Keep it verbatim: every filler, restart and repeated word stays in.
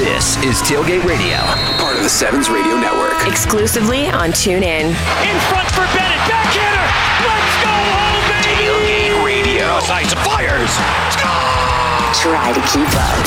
This is Tailgate Radio, part of the Sevens Radio Network. Exclusively on TuneIn. In front for Bennett, backhander. Let's go home, baby. Tailgate Radio. Sights fires. Score! Try to keep up.